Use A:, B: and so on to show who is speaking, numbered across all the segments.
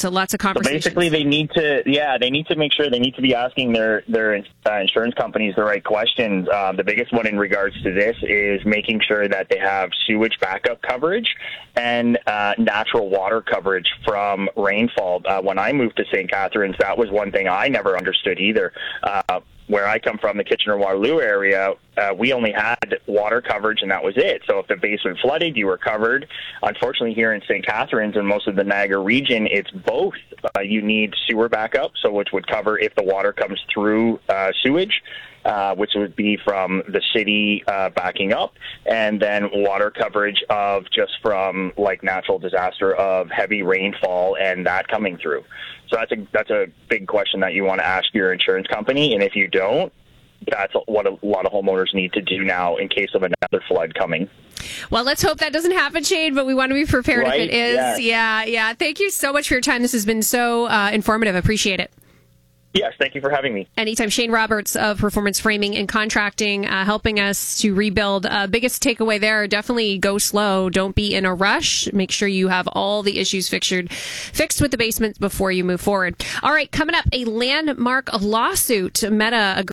A: So lots of conversations.
B: So basically, they need to make sure, they need to be asking their insurance companies the right questions. The biggest one in regards to this is making sure that they have sewage backup coverage and natural water coverage from rainfall. When I moved to St. Catharines, that was one thing I never understood either. Where I come from, the Kitchener-Waterloo area, we only had water coverage, and that was it. So if the basement flooded, you were covered. Unfortunately, here in St. Catharines and most of the Niagara region, it's both. You need sewer backup, so which would cover if the water comes through sewage, which would be from the city backing up, and then water coverage of just from like natural disaster of heavy rainfall and that coming through. So that's a big question that you want to ask your insurance company, and if you don't, that's what a lot of homeowners need to do now in case of another flood coming.
A: Well, let's hope that doesn't happen, Shane, but we want to be prepared if it is. Yeah. Thank you so much for your time. This has been so informative. I appreciate it.
B: Yes, thank you for having me.
A: Anytime. Shane Roberts of Performance Framing and Contracting, helping us to rebuild. Biggest takeaway there, definitely go slow. Don't be in a rush. Make sure you have all the issues fixed with the basement before you move forward. All right, coming up, a landmark lawsuit. Meta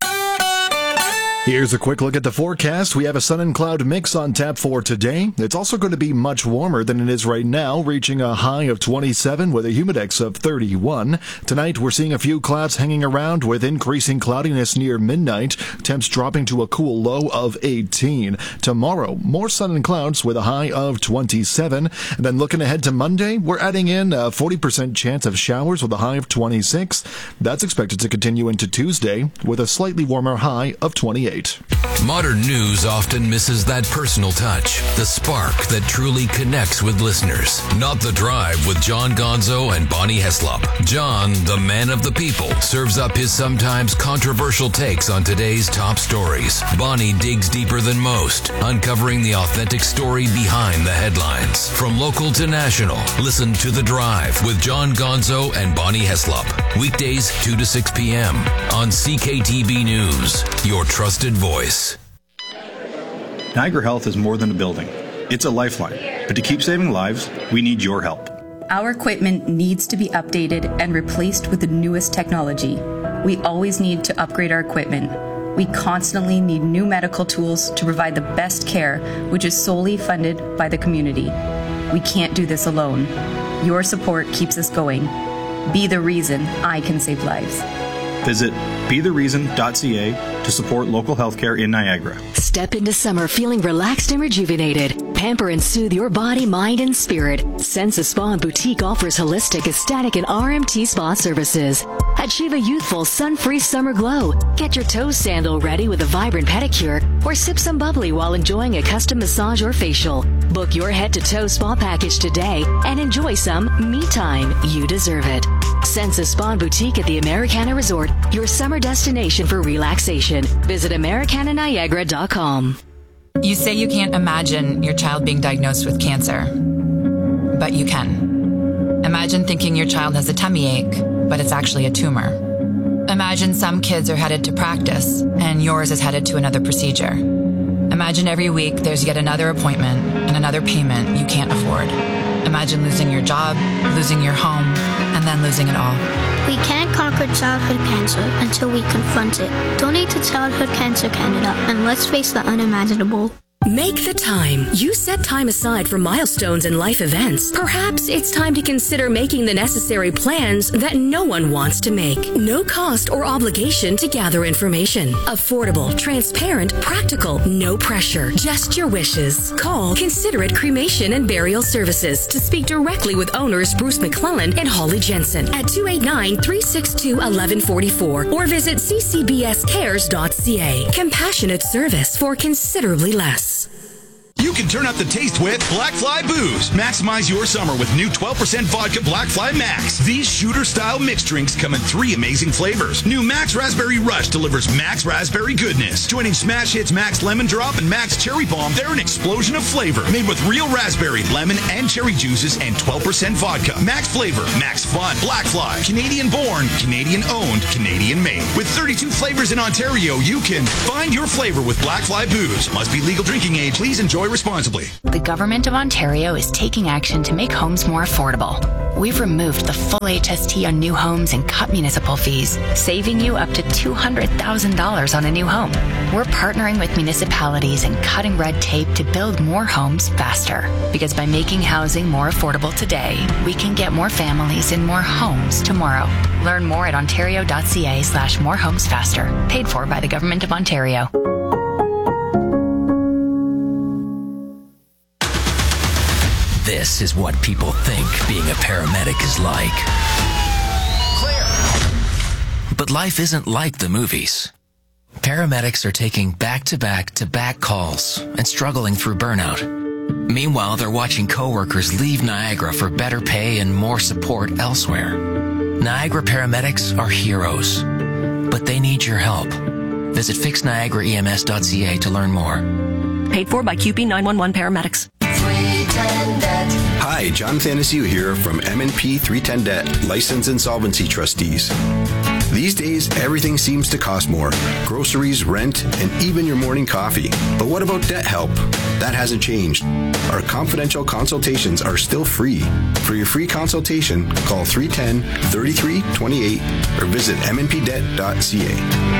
C: Here's a quick look at the forecast. We have a sun and cloud mix on tap for today. It's also going to be much warmer than it is right now, reaching a high of 27 with a humidex of 31. Tonight, we're seeing a few clouds hanging around with increasing cloudiness near midnight. Temps dropping to a cool low of 18. Tomorrow, more sun and clouds with a high of 27. And then looking ahead to Monday, we're adding in a 40% chance of showers with a high of 26. That's expected to continue into Tuesday with a slightly warmer high of 28.
D: Modern news often misses that personal touch, the spark that truly connects with listeners. Not The Drive with John Gonzo and Bonnie Heslop. John, the man of the people, serves up his sometimes controversial takes on today's top stories. Bonnie digs deeper than most, uncovering the authentic story behind the headlines. From local to national, listen to The Drive with John Gonzo and Bonnie Heslop. Weekdays 2 to 6 p.m. on CKTB News, your trusted voice.
E: Niagara Health is more than a building. It's a lifeline. But to keep saving lives, we need your help.
F: Our equipment needs to be updated and replaced with the newest technology. We always need to upgrade our equipment. We constantly need new medical tools to provide the best care, which is solely funded by the community. We can't do this alone. Your support keeps us going. Be the reason I can save lives.
E: Visit bethereason.ca to support local healthcare in Niagara.
G: Step into summer feeling relaxed and rejuvenated. Pamper and soothe your body, mind, and spirit. Sensa Spa and Boutique offers holistic, aesthetic, and RMT spa services. Achieve a youthful, sun-free summer glow. Get your toe sandal ready with a vibrant pedicure, or sip some bubbly while enjoying a custom massage or facial. Book your head-to-toe spa package today and enjoy some me time. You deserve it. Sensa Spa and Boutique at the Americana Resort, your summer destination for relaxation. Visit AmericanaNiagara.com.
H: You say you can't imagine your child being diagnosed with cancer, but you can. Imagine thinking your child has a tummy ache, but it's actually a tumor. Imagine some kids are headed to practice, and yours is headed to another procedure. Imagine every week there's yet another appointment and another payment you can't afford. Imagine losing your job, losing your home, and then losing it all.
I: We can't conquer childhood cancer until we confront it. Donate to Childhood Cancer Canada, and let's face the unimaginable.
J: Make the time. You set time aside for milestones and life events. Perhaps it's time to consider making the necessary plans that no one wants to make. No cost or obligation to gather information. Affordable, transparent, practical, no pressure. Just your wishes. Call Considerate Cremation and Burial Services to speak directly with owners Bruce McClellan and Holly Jensen at 289-362-1144 or visit ccbscares.ca. Compassionate service for considerably less.
K: You can turn up the taste with Black Fly Booze. Maximize your summer with new 12% vodka Black Fly Max. These shooter-style mixed drinks come in 3 amazing flavors. New Max Raspberry Rush delivers Max Raspberry goodness. Joining Smash Hits Max Lemon Drop and Max Cherry Bomb, they're an explosion of flavor. Made with real raspberry, lemon, and cherry juices and 12% vodka. Max flavor, Max fun. Black Fly. Canadian born, Canadian owned, Canadian made. With 32 flavors in Ontario, you can find your flavor with Black Fly Booze. Must be legal drinking age. Please enjoy responsibly.
L: The Government of Ontario is taking action to make homes more affordable. we've removed the full HST on new homes and cut municipal fees, saving you up to $200,000 on a new home. We're partnering with municipalities and cutting red tape to build more homes faster. Because by making housing more affordable today, we can get more families in more homes tomorrow. Learn more at ontario.ca/morehomesfaster. Paid for by the Government of Ontario.
M: This is what people think being a paramedic is like. Clear. But life isn't like the movies. Paramedics are taking back-to-back-to-back calls and struggling through burnout. Meanwhile, they're watching coworkers leave Niagara for better pay and more support elsewhere. Niagara paramedics are heroes, but they need your help. Visit fixniagaraems.ca to learn more.
N: Paid for by QP 911 paramedics.
O: Hi, John Thanasiu here from M&P 310 Debt, License Insolvency Trustees. These days, everything seems to cost more. Groceries, rent, and even your morning coffee. But what about debt help? That hasn't changed. Our confidential consultations are still free. For your free consultation, call 310-3328 or visit mnpdebt.ca.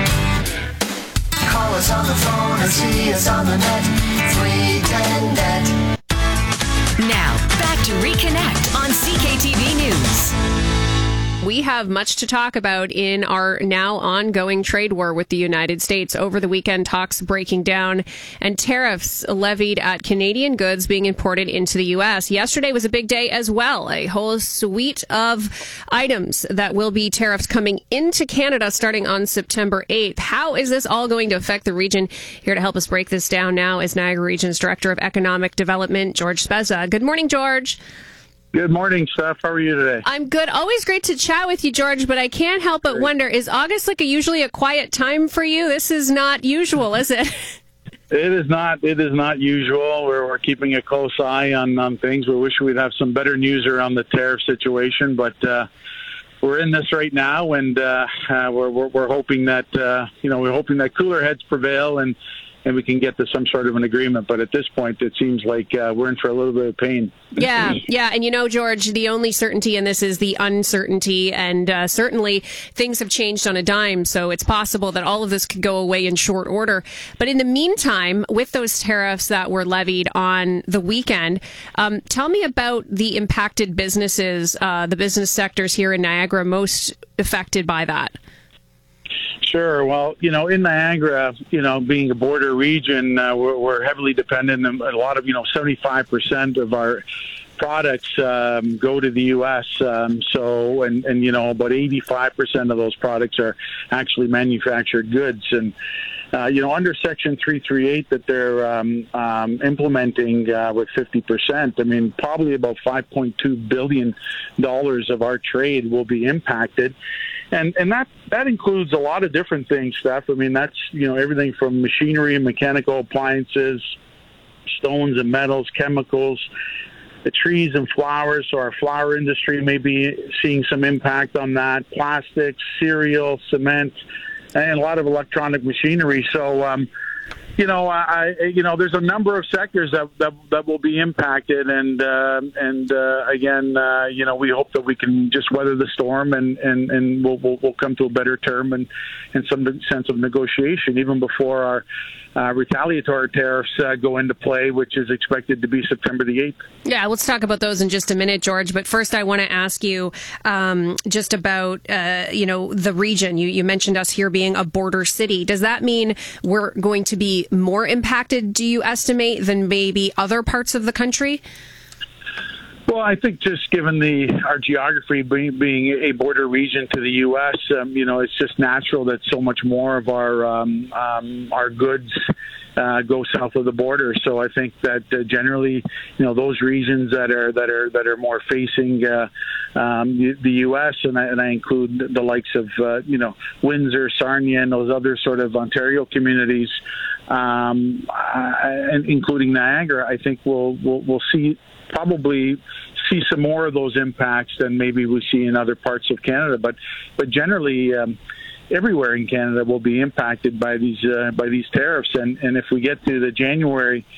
P: Call us on the phone or see us on the net. 310 Debt.
J: Now, back to Reconnect on CKTV News.
A: We have much to talk about in our now ongoing trade war with the United States. Over the weekend, talks breaking down and tariffs levied at Canadian goods being imported into the U.S. Yesterday was a big day as well. A whole suite of items that will be tariffs coming into Canada starting on September 8th. How is this all going to affect the region? Here to help us break this down now is Niagara Region's Director of Economic Development, George Spezza. Good morning, George.
Q: Good morning, Steph. How are you today?
A: I'm good. Always great to chat with you, George, but I can't help but wonder, is August usually a quiet time for you? This is not usual, is it?
Q: It is not. It is not usual. We're keeping a close eye on things. We wish we'd have some better news around the tariff situation, but we're in this right now, and we're hoping that we're hoping that cooler heads prevail and we can get to some sort of an agreement. But at this point, it seems like we're in for a little bit of pain.
A: Yeah. And George, the only certainty in this is the uncertainty. And certainly things have changed on a dime. So it's possible that all of this could go away in short order. But in the meantime, with those tariffs that were levied on the weekend, tell me about the impacted businesses, the business sectors here in Niagara most affected by that.
Q: Sure. Well, in Niagara, being a border region, we're heavily dependent. A lot of, 75% of our products go to the U.S. About 85% of those products are actually manufactured goods. And, under Section 338 that they're implementing with 50%, probably about $5.2 billion of our trade will be impacted. And that includes a lot of different things, Steph. That's, everything from machinery and mechanical appliances, stones and metals, chemicals, the trees and flowers. So our flower industry may be seeing some impact on that, plastics, cereal, cement, and a lot of electronic machinery. So, there's a number of sectors that will be impacted, and again, we hope that we can just weather the storm and we'll come to a better term and some sense of negotiation even before our retaliatory tariffs go into play, which is expected to be September the 8th.
A: Yeah, let's talk about those in just a minute, George. But first, I want to ask you just about, the region. You mentioned us here being a border city. Does that mean we're going to be more impacted, do you estimate, than maybe other parts of the country?
Q: Well, I think just given our geography being a border region to the U.S., it's just natural that so much more of our goods go south of the border. So I think that generally, those regions that are more facing the U.S. and I include the likes of Windsor, Sarnia, and those other sort of Ontario communities, and including Niagara, I think we'll probably see some more of those impacts than maybe we see in other parts of Canada. But generally, everywhere in Canada will be impacted by these tariffs. And if we get to the January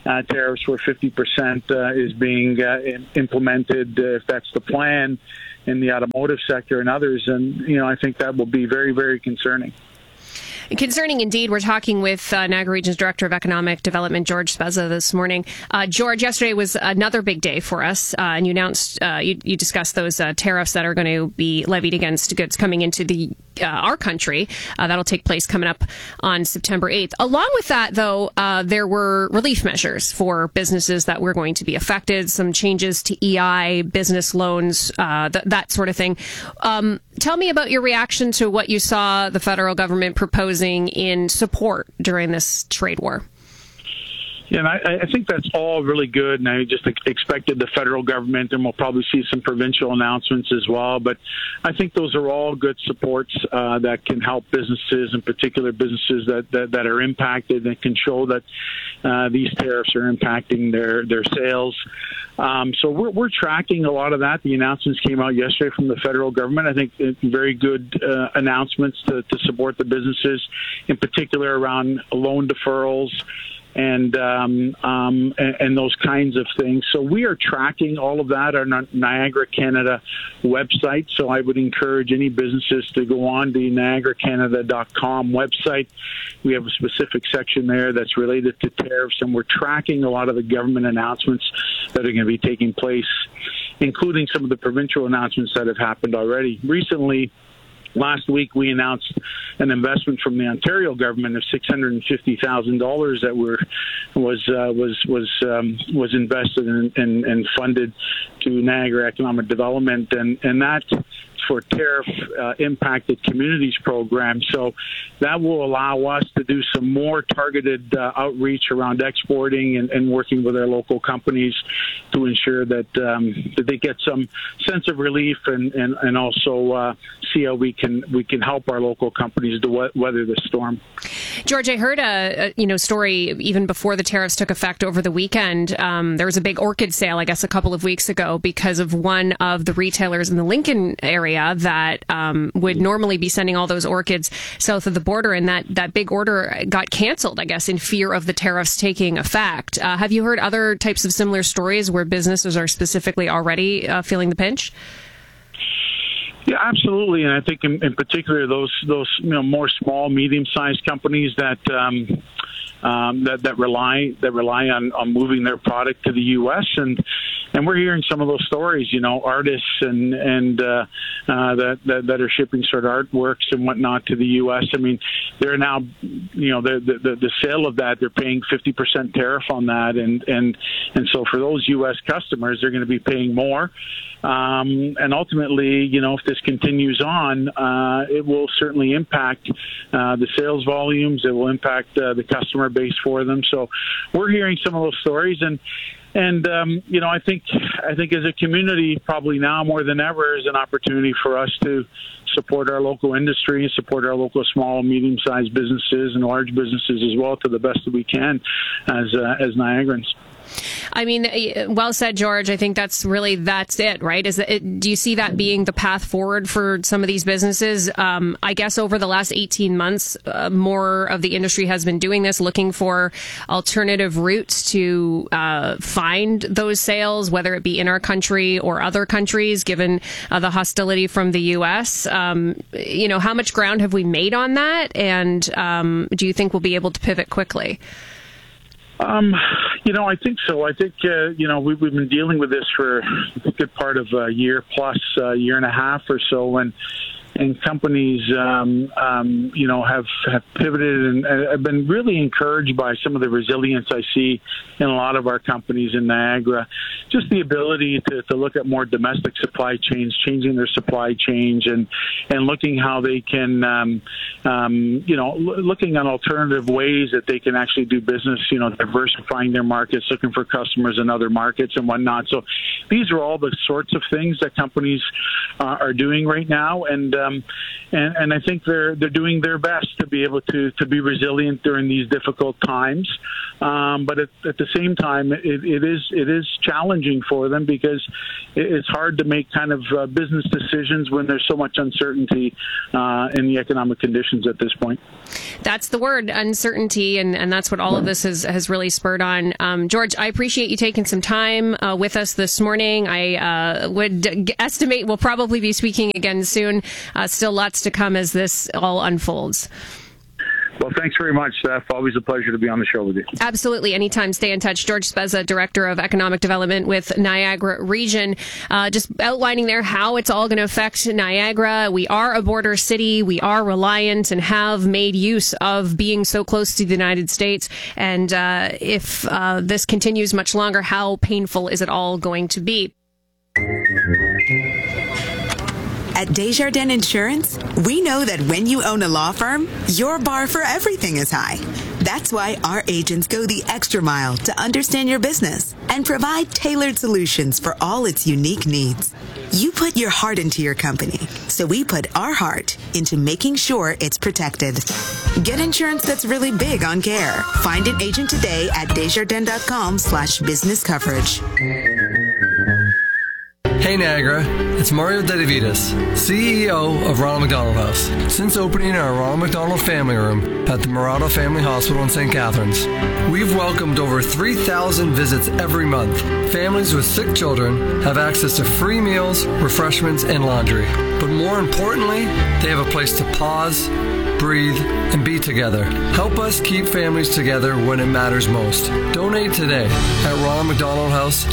Q: tariffs where 50% is being implemented, if that's the plan, in the automotive sector and others. And, I think that will be very, very concerning.
A: Concerning indeed. We're talking with Niagara Region's Director of Economic Development, George Spezza, this morning. George, yesterday was another big day for us, and you announced, you discussed those tariffs that are going to be levied against goods coming into our country. That'll take place coming up on September 8th. Along with that, though, there were relief measures for businesses that were going to be affected, some changes to EI, business loans, that sort of thing. Tell me about your reaction to what you saw the federal government proposing in support during this trade war.
Q: Yeah, and I think that's all really good, and I just expected the federal government, and we'll probably see some provincial announcements as well, but I think those are all good supports that can help businesses, in particular businesses that are impacted, and can show that these tariffs are impacting their sales. So we're tracking a lot of that. The announcements came out yesterday from the federal government. I think very good announcements to support the businesses, in particular around loan deferrals and those kinds of things. So we are tracking all of that on our Niagara Canada website. So I would encourage any businesses to go on the NiagaraCanada.com website. We have a specific section there that's related to tariffs, and we're tracking a lot of the government announcements that are going to be taking place, including some of the provincial announcements that have happened already. Recently, last week, we announced an investment from the Ontario government of $650,000 that was invested and funded to Niagara Economic Development, and that for tariff impacted communities program. So that will allow us to do some more targeted outreach around exporting and working with our local companies to ensure that they get some sense of relief and also see how we can help our local companies to weather the storm.
A: George, I heard a story even before the tariffs took effect over the weekend. There was a big orchid sale, I guess, a couple of weeks ago because of one of the retailers in the Lincoln area that would normally be sending all those orchids south of the border, and that big order got canceled, I guess, in fear of the tariffs taking effect. Have you heard other types of similar stories where businesses are specifically already feeling the pinch?
Q: Yeah, absolutely, and I think in particular those more small, medium-sized companies that rely on moving their product to the U.S. and we're hearing some of those stories. Artists and that are shipping sort of artworks and whatnot to the U.S. I mean, they're now the sale of that, they're paying 50% tariff on that, and so for those U.S. customers, they're going to be paying more. And ultimately, if this continues on, it will certainly impact the sales volumes. It will impact the customer base for them. So we're hearing some of those stories, and I think as a community, probably now more than ever, is an opportunity for us to support our local industry, support our local small, medium-sized businesses and large businesses as well to the best that we can as Niagarans.
A: I mean, well said, George. I think that's it, right? Do you see that being the path forward for some of these businesses? I guess over the last 18 months, more of the industry has been doing this, looking for alternative routes to find those sales, whether it be in our country or other countries, given the hostility from the U.S. How much ground have we made on that? And do you think we'll be able to pivot quickly?
Q: I think so. I think, we've been dealing with this for a good part of a year plus, year and a half or so, and companies, have pivoted, and I've been really encouraged by some of the resilience I see in a lot of our companies in Niagara. Just the ability to look at more domestic supply chains, changing their supply chains, and looking how they can, looking at alternative ways that they can actually do business, diversifying their markets, looking for customers in other markets and whatnot. So these are all the sorts of things that companies are doing right now. And and I think they're doing their best to be able to be resilient during these difficult times. But at the same time, it is challenging for them because it's hard to make kind of business decisions when there's so much uncertainty in the economic conditions at this point.
A: That's the word, uncertainty, and that's what all of this has really spurred on. George, I appreciate you taking some time with us this morning. I would estimate we'll probably be speaking again soon. Still lots to come as this all unfolds.
Q: Well, thanks very much, Steph. Always a pleasure to be on the show with you.
A: Absolutely. Anytime. Stay in touch. George Spezza, Director of Economic Development with Niagara Region, just outlining there how it's all going to affect Niagara. We are a border city. We are reliant and have made use of being so close to the United States. And if this continues much longer, how painful is it all going to be?
R: At Desjardins Insurance, we know that when you own a law firm, your bar for everything is high. That's why our agents go the extra mile to understand your business and provide tailored solutions for all its unique needs. You put your heart into your company, so we put our heart into making sure it's protected. Get insurance that's really big on care. Find an agent today at desjardins.com/business coverage.
S: Hey Niagara, it's Mario Dedivitas, CEO of Ronald McDonald House. Since opening our Ronald McDonald Family Room at the Murado Family Hospital in St. Catharines, we've welcomed over 3,000 visits every month. Families with sick children have access to free meals, refreshments, and laundry. But more importantly, they have a place to pause, breathe, and be together. Help us keep families together when it matters most. Donate today at Ronald McDonald House,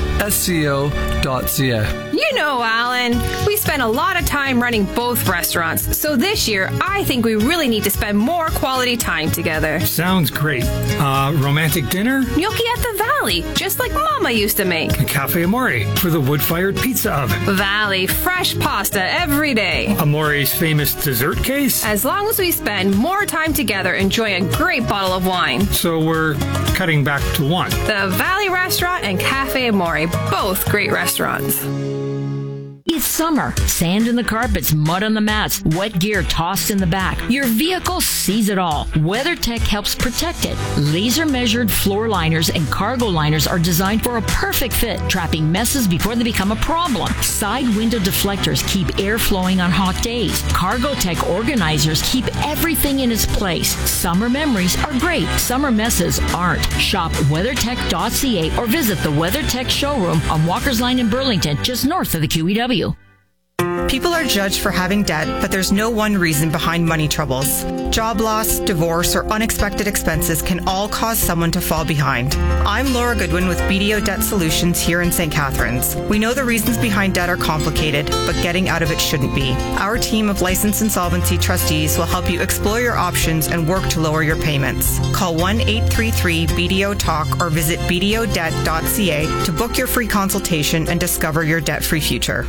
S: SCO.ca.
T: You know, Alan, we spend a lot of time running both restaurants, so this year I think we really need to spend more quality time together.
U: Sounds great. Romantic dinner?
T: Gnocchi at the Valley, just like Mama used to make.
U: A Cafe Amore for the wood-fired pizza oven.
T: Valley, fresh pasta every day.
U: Amore's famous dessert case?
T: As long as we spend more time together enjoying a great bottle of wine.
U: So we're cutting back to one.
T: The Valley Restaurant and Cafe Amore, both great restaurants.
V: It's summer. Sand in the carpets, mud on the mats, wet gear tossed in the back. Your vehicle sees it all. WeatherTech helps protect it. Laser-measured floor liners and cargo liners are designed for a perfect fit, trapping messes before they become a problem. Side window deflectors keep air flowing on hot days. CargoTech organizers keep everything in its place. Summer memories are great. Summer messes aren't. Shop WeatherTech.ca or visit the WeatherTech showroom on Walker's Line in Burlington, just north of the QEW.
W: People are judged for having debt, but there's no one reason behind money troubles. Job loss, divorce, or unexpected expenses can all cause someone to fall behind. I'm Laura Goodwin with BDO Debt Solutions here in St. Catharines. We know the reasons behind debt are complicated, but getting out of it shouldn't be. Our team of licensed insolvency trustees will help you explore your options and work to lower your payments. Call 1-833-BDO-TALK or visit bdodebt.ca to book your free consultation and discover your debt-free future.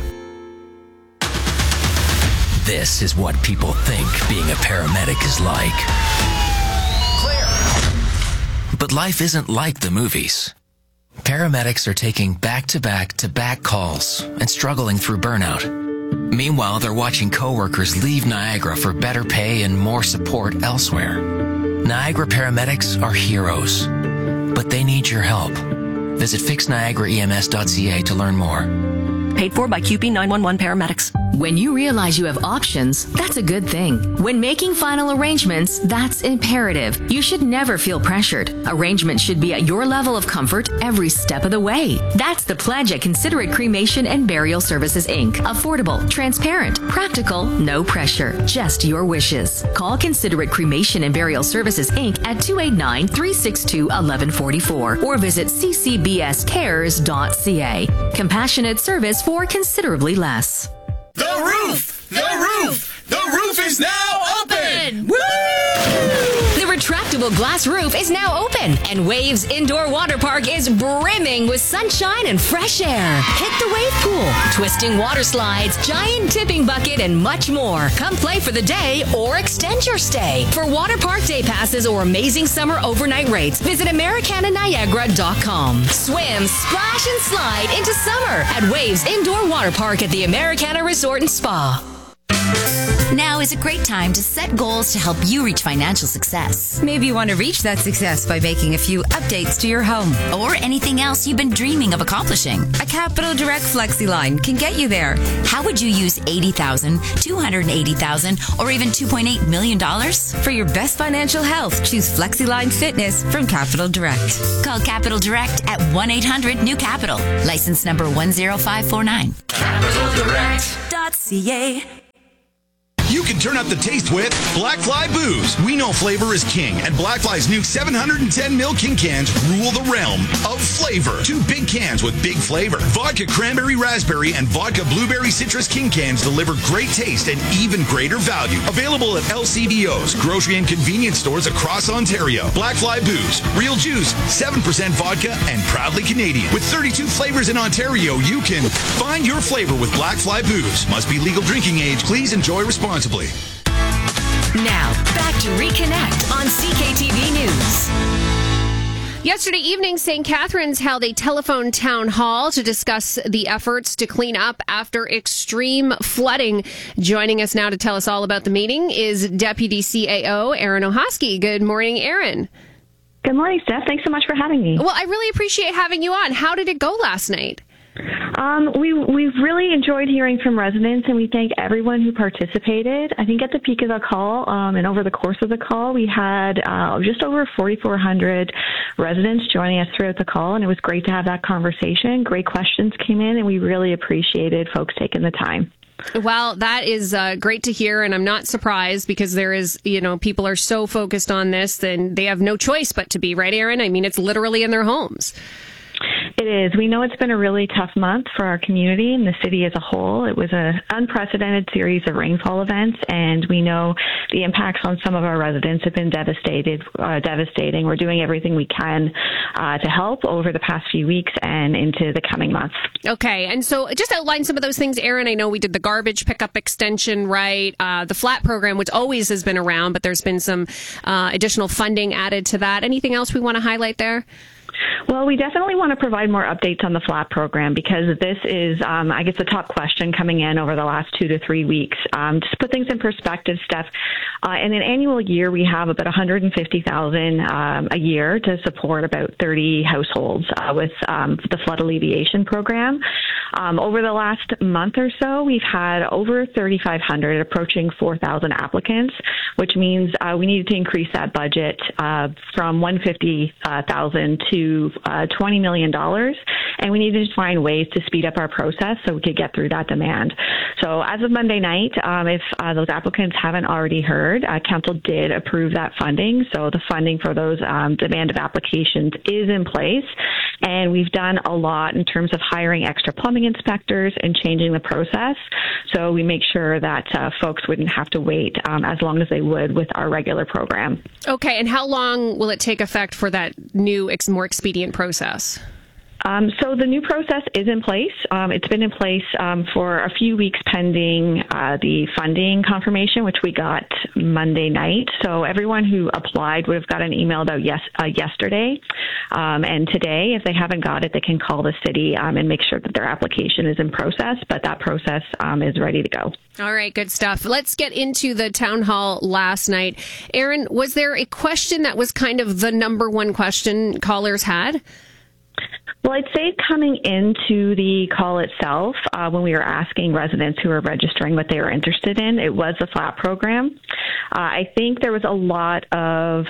M: This is what people think being a paramedic is like. Clear! But life isn't like the movies. Paramedics are taking back-to-back-to-back calls and struggling through burnout. Meanwhile, they're watching coworkers leave Niagara for better pay and more support elsewhere. Niagara paramedics are heroes, but they need your help. Visit fixniagaraems.ca to learn more.
N: Paid for by QP 911 paramedics.
G: When you realize you have options, that's a good thing. When making final arrangements, that's imperative. You should never feel pressured. Arrangements should be at your level of comfort every step of the way. That's the pledge at Considerate Cremation and Burial Services, Inc. Affordable, transparent, practical, no pressure, just your wishes. Call Considerate Cremation and Burial Services, Inc. at 289-362-1144 or visit ccbscares.ca. Compassionate service for considerably less.
P: The roof! The roof! The roof is now open! Woo!
V: The retractable glass roof is now open, and Waves Indoor Water Park is brimming with sunshine and fresh air. Hit the wave pool, twisting water slides, giant tipping bucket, and much more. Come play for the day or extend your stay. For water park day passes or amazing summer overnight rates, visit AmericanaNiagara.com. Swim, splash, and slide into summer at Waves Indoor Water Park at the Americana Resort and Spa.
B: Now is a great time to set goals to help you reach financial success.
C: Maybe you want to reach that success by making a few updates to your home.
B: Or anything else you've been dreaming of accomplishing.
C: A Capital Direct Flexi line can get you there.
B: How would you use $80,000, $280,000, or even $2.8 million?
C: For your best financial health, choose FlexiLine Fitness from Capital Direct.
B: Call Capital Direct at 1-800-NEW-CAPITAL. License number 10549.
N: CapitalDirect.ca.
K: You can turn up the taste with Blackfly Booze. We know flavor is king, and Blackfly's new 710ml King cans rule the realm of flavor. 2 big cans with big flavor. Vodka Cranberry Raspberry and Vodka Blueberry Citrus King cans deliver great taste and even greater value. Available at LCBOs, grocery and convenience stores across Ontario. Blackfly Booze. Real juice, 7% vodka, and proudly Canadian. With 32 flavors in Ontario, you can find your flavor with Blackfly Booze. Must be legal drinking age. Please enjoy responsibly.
J: Now, back to Reconnect on CKTV News.
A: Yesterday evening, St. Catharines held a telephone town hall to discuss the efforts to clean up after extreme flooding. Joining us now to tell us all about the meeting is Deputy CAO Erin Ohosky. Good morning, Erin.
D: Good morning, Steph. Thanks so much for having me.
A: Well, I really appreciate having you on. How did it go last night?
D: We've really enjoyed hearing from residents, and we thank everyone who participated. I think at the peak of the call, and over the course of the call, we had just over 4,400 residents joining us throughout the call, and it was great to have that conversation. Great questions came in, and we really appreciated folks taking the time.
A: Well, that is great to hear, and I'm not surprised because there is, people are so focused on this, and they have no choice but to be, right, Erin? I mean, it's literally in their homes.
D: It is. We know it's been a really tough month for our community and the city as a whole. It was an unprecedented series of rainfall events, and we know the impacts on some of our residents have been devastating. We're doing everything we can to help over the past few weeks and into the coming months.
A: Okay, and so just outline some of those things, Erin. I know we did the garbage pickup extension, right? The FLAT program, which always has been around, but there's been some additional funding added to that. Anything else we want to highlight there?
D: Well, we definitely want to provide more updates on the FLAT program because this is, I guess, the top question coming in over the last 2 to 3 weeks. Just to put things in perspective, Steph, in an annual year, we have about $150,000 a year to support about 30 households with the flood alleviation program. Over the last month or so, we've had over 3,500, approaching 4,000 applicants, which means we needed to increase that budget from $150,000 to $20 million, and we needed to find ways to speed up our process so we could get through that demand. So as of Monday night, if those applicants haven't already heard, Council did approve that funding. So the funding for those demand of applications is in place, and we've done a lot in terms of hiring extra plumbing inspectors and changing the process. So we make sure that folks wouldn't have to wait as long as they would with our regular program.
A: Okay, and how long will it take effect for that new, more expedient process?
D: So the new process is in place. It's been in place for a few weeks pending the funding confirmation, which we got Monday night. So everyone who applied would have got an email about yesterday. And today, if they haven't got it, they can call the city and make sure that their application is in process. But that process is ready to go.
A: All right, good stuff. Let's get into the town hall last night. Erin, was there a question that was kind of the number one question callers had?
D: Well, I'd say coming into the call itself, when we were asking residents who were registering what they were interested in, it was the FLAT program. I think there was a lot of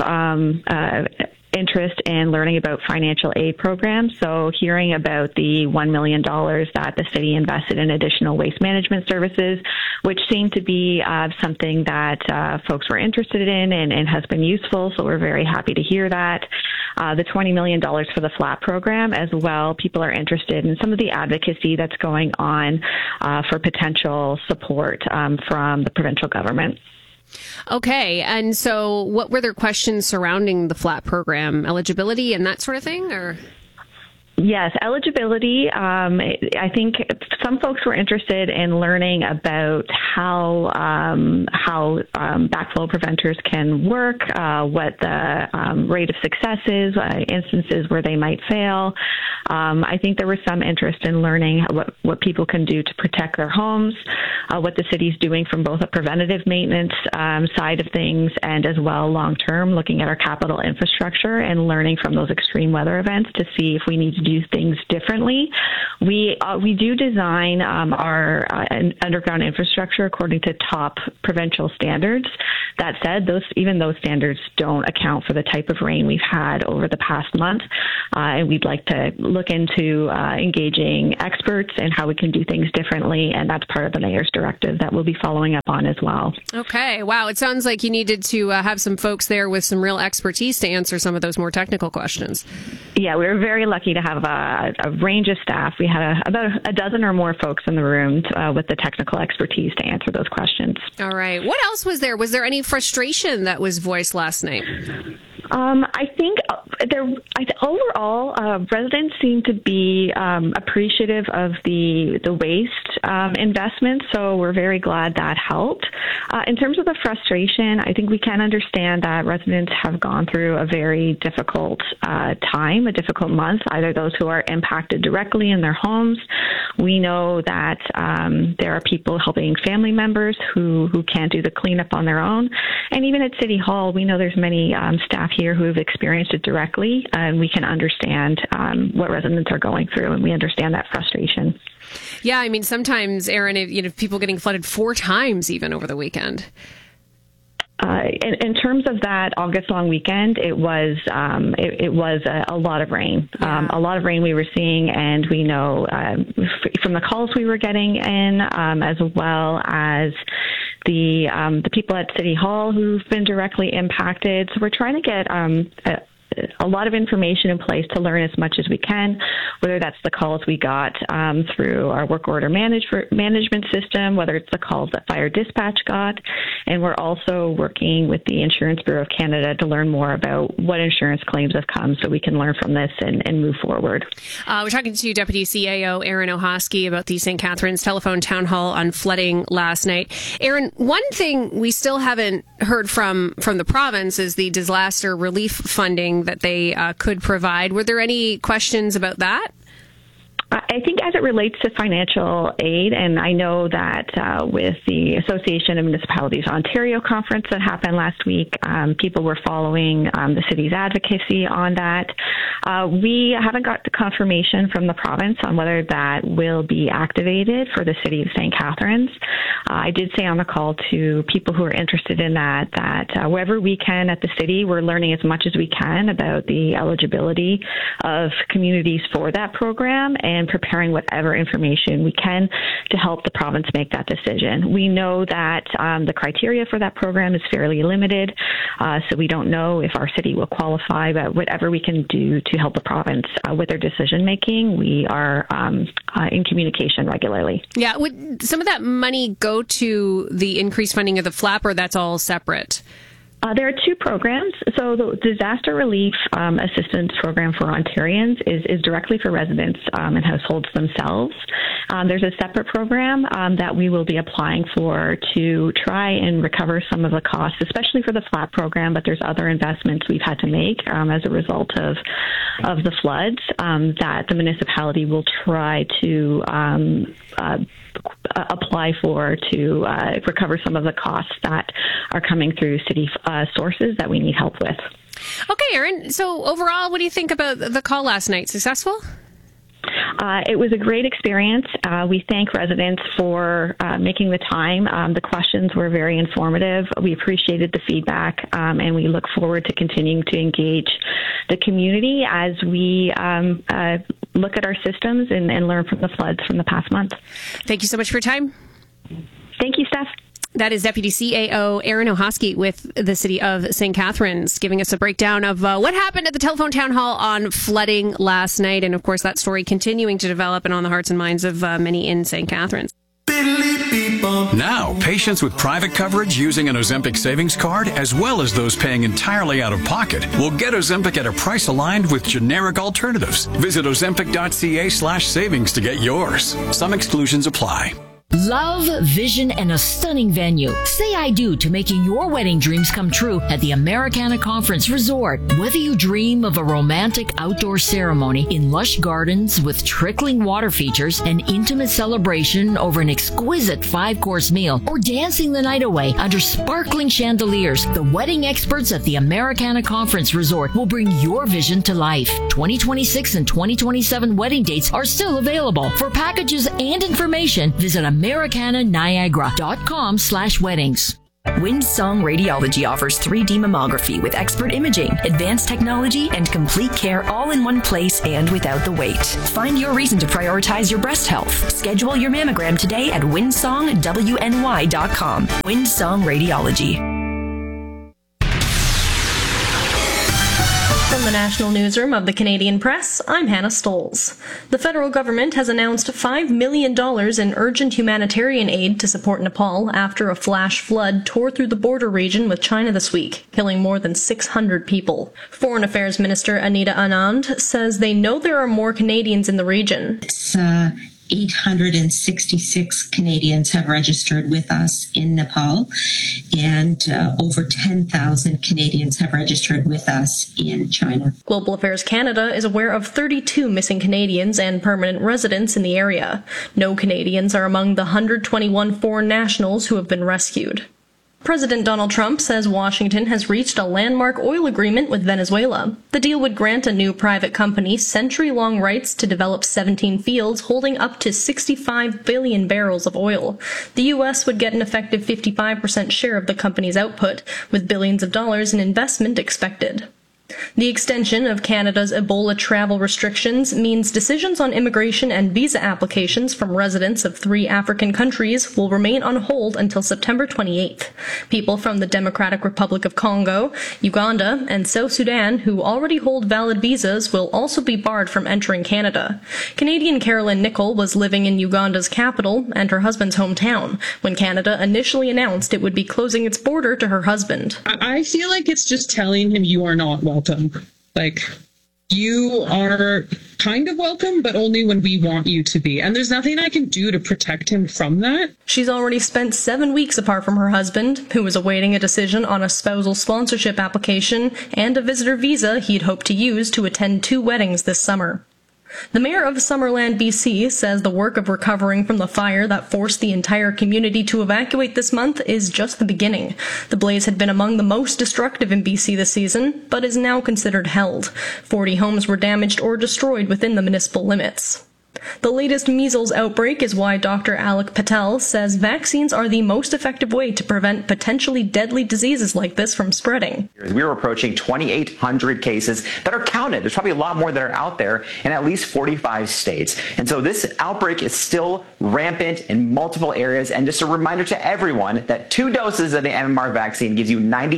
D: interest in learning about financial aid programs. So hearing about the $1 million that the city invested in additional waste management services, which seemed to be something that folks were interested in and has been useful. So we're very happy to hear that. The $20 million for the FLAT program as well. People are interested in some of the advocacy that's going on for potential support from the provincial government.
A: Okay, and so what were their questions surrounding the FLAT program, eligibility and that sort of thing, or?
D: Yes, eligibility. I think some folks were interested in learning about how backflow preventers can work, what the rate of success is, instances where they might fail. I think there was some interest in learning what people can do to protect their homes, what the city's doing from both a preventative maintenance side of things and as well long-term, looking at our capital infrastructure and learning from those extreme weather events to see if we need to do things differently. We do design our underground infrastructure according to top provincial standards. That said, even those standards don't account for the type of rain we've had over the past month. And we'd like to look into engaging experts and how we can do things differently. And that's part of the mayor's directive that we'll be following up on as well.
A: Okay. Wow. It sounds like you needed to have some folks there with some real expertise to answer some of those more technical questions.
D: Yeah, we were very lucky to have a range of staff. We had about a dozen or more folks in the room with the technical expertise to answer those questions.
A: All right. What else was there? Was there any frustration that was voiced last night?
D: I think overall, residents seem to be appreciative of the waste investment, so we're very glad that helped. In terms of the frustration, I think we can understand that residents have gone through a very difficult time, a difficult month, either those who are impacted directly in their homes. We know that there are people helping family members who can't do the cleanup on their own. And even at City Hall, we know there's many staff here who have experienced it directly, and we can understand what residents are going through, and we understand that frustration.
A: Yeah, I mean, sometimes, Erin, people getting flooded 4 times even over the weekend.
D: In terms of that August long weekend, it was a lot of rain. A lot of rain we were seeing, and we know from the calls we were getting in, as well as the people at City Hall who've been directly impacted. So we're trying to get a lot of information in place to learn as much as we can, whether that's the calls we got through our work order management system, whether it's the calls that fire dispatch got. And we're also working with the Insurance Bureau of Canada to learn more about what insurance claims have come so we can learn from this and move forward.
A: We're talking to Deputy CAO Erin O'Hosky about the St. Catharines telephone town hall on flooding last night. Erin, one thing we still haven't heard from the province is the disaster relief funding that they could provide. Were there any questions about that?
D: I think as it relates to financial aid, and I know that with the Association of Municipalities Ontario conference that happened last week, people were following the city's advocacy on that. We haven't got the confirmation from the province on whether that will be activated for the city of St. Catharines. I did say on the call to people who are interested in that wherever we can at the city, we're learning as much as we can about the eligibility of communities for that program and preparing whatever information we can to help the province make that decision. We know that the criteria for that program is fairly limited, so we don't know if our city will qualify, but whatever we can do to help the province with their decision making, we are in communication regularly.
A: Yeah, would some of that money go to the increased funding of the FLAP, or that's all separate?
D: There are 2 programs. So the Disaster Relief Assistance Program for Ontarians is directly for residents and households themselves. There's a separate program that we will be applying for to try and recover some of the costs, especially for the FLAP program, but there's other investments we've had to make as a result of the floods that the municipality will try to apply for to recover some of the costs that are coming through city sources that we need help with.
A: Okay, Erin. So overall, what do you think about the call last night? Successful?
D: It was a great experience. We thank residents for making the time. The questions were very informative. We appreciated the feedback, and we look forward to continuing to engage the community as we look at our systems and learn from the floods from the past month.
A: Thank you so much for your time.
D: Thank you, Steph.
A: That is Deputy CAO Erin O'Hosky with the City of St. Catharines, giving us a breakdown of what happened at the telephone town hall on flooding last night. And, of course, that story continuing to develop and on the hearts and minds of many in St. Catharines.
P: People
E: Now, patients with private coverage using an Ozempic savings card, as well as those paying entirely out of pocket, will get Ozempic at a price aligned with generic alternatives. Visit ozempic.ca/savings to get yours. Some exclusions apply.
V: Love, vision, and a stunning venue. Say I do to making your wedding dreams come true at the Americana Conference Resort. Whether you dream of a romantic outdoor ceremony in lush gardens with trickling water features, an intimate celebration over an exquisite 5-course meal, or dancing the night away under sparkling chandeliers, the wedding experts at the Americana Conference Resort will bring your vision to life. 2026 and 2027 wedding dates are still available. For packages and information, visit AmericanaNiagara.com/weddings.
N: Windsong Radiology offers 3D mammography with expert imaging, advanced technology, and complete care all in one place and without the wait. Find your reason to prioritize your breast health. Schedule your mammogram today at windsongwny.com. Windsong Radiology.
F: From the National Newsroom of the Canadian Press, I'm Hannah Stolz. The federal government has announced $5 million in urgent humanitarian aid to support Nepal after a flash flood tore through the border region with China this week, killing more than 600 people. Foreign Affairs Minister Anita Anand says they know there are more Canadians in the region.
H: It's 866 Canadians have registered with us in Nepal, and over 10,000 Canadians have registered with us in China.
F: Global Affairs Canada is aware of 32 missing Canadians and permanent residents in the area. No Canadians are among the 121 foreign nationals who have been rescued. President Donald Trump says Washington has reached a landmark oil agreement with Venezuela. The deal would grant a new private company century-long rights to develop 17 fields holding up to 65 billion barrels of oil. The U.S. would get an effective 55% share of the company's output, with billions of dollars in investment expected. The extension of Canada's Ebola travel restrictions means decisions on immigration and visa applications from residents of 3 African countries will remain on hold until September 28th. People from the Democratic Republic of Congo, Uganda, and South Sudan who already hold valid visas will also be barred from entering Canada. Canadian Carolyn Nicol was living in Uganda's capital and her husband's hometown when Canada initially announced it would be closing its border to her husband.
X: I feel like it's just telling him you are not welcome. Like, you are kind of welcome, but only when we want you to be. And there's nothing I can do to protect him from that.
F: She's already spent 7 weeks apart from her husband, who was awaiting a decision on a spousal sponsorship application and a visitor visa he'd hoped to use to attend 2 weddings this summer. The mayor of Summerland, BC, says the work of recovering from the fire that forced the entire community to evacuate this month is just the beginning. The blaze had been among the most destructive in BC this season, but is now considered held. 40 homes were damaged or destroyed within the municipal limits. The latest measles outbreak is why Dr. Alec Patel says vaccines are the most effective way to prevent potentially deadly diseases like this from spreading.
Y: We are approaching 2,800 cases that are counted. There's probably a lot more that are out there in at least 45 states. And so this outbreak is still rampant in multiple areas. And just a reminder to everyone that 2 doses of the MMR vaccine gives you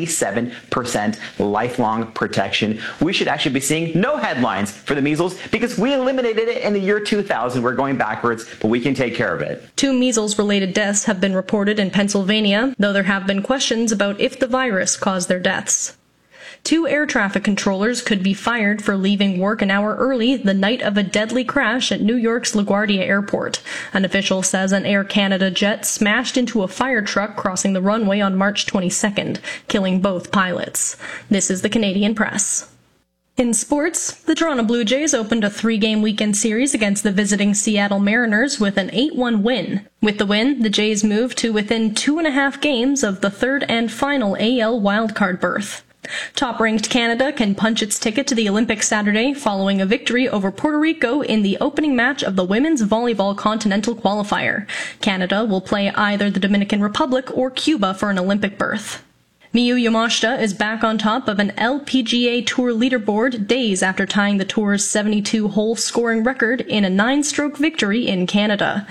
Y: 97% lifelong protection. We should actually be seeing no headlines for the measles because we eliminated it in the year 2000. We're going backwards, but we can take care of it.
F: 2 measles-related deaths have been reported in Pennsylvania, though there have been questions about if the virus caused their deaths. 2 air traffic controllers could be fired for leaving work an hour early the night of a deadly crash at New York's LaGuardia Airport. An official says an Air Canada jet smashed into a fire truck crossing the runway on March 22nd, killing both pilots. This is the Canadian Press. In sports, the Toronto Blue Jays opened a 3-game weekend series against the visiting Seattle Mariners with an 8-1 win. With the win, the Jays moved to within 2.5 games of the 3rd and final AL wildcard berth. Top-ranked Canada can punch its ticket to the Olympics Saturday following a victory over Puerto Rico in the opening match of the Women's Volleyball Continental Qualifier. Canada will play either the Dominican Republic or Cuba for an Olympic berth. Miyu Yamashita is back on top of an LPGA Tour leaderboard days after tying the tour's 72-hole scoring record in a 9-stroke victory in Canada.